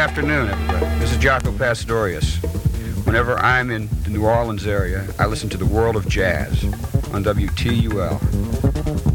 afternoon, everybody. This is Jaco Pastorius. Whenever I'm in the New Orleans area, I listen to the World of Jazz on WTUL.